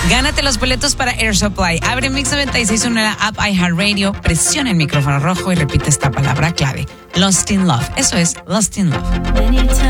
Gánate los boletos para Air Supply. Abre Mix 96.1 en la app iHeartRadio, presiona el micrófono rojo y repite esta palabra clave. Lost in Love. Eso es Lost in Love.